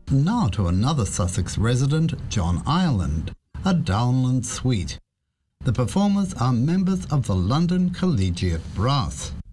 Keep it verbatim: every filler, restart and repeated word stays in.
Now to another Sussex resident, John Ireland, a Downland Suite. The performers are members of the London Collegiate Brass.